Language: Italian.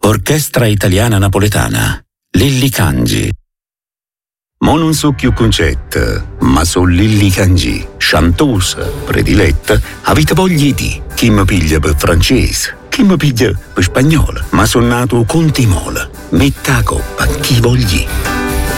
Orchestra Italiana Napoletana, Lilli Cangi. Ma non so più concetta, ma so Lilli Cangi, chantosa, prediletta, avete voglia di chi mi piglia per francese, chi mi piglia per spagnolo, ma sono nato con timola, metta a coppa chi vogli.